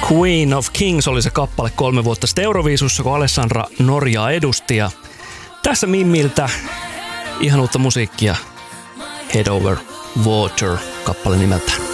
Queen of Kings oli se kappale 3 vuotta sitten Euroviisussa, kun Alessandra Norjaa edusti. Ja tässä Mimmiltä ihan uutta musiikkia. Head Over Water kappale nimeltään.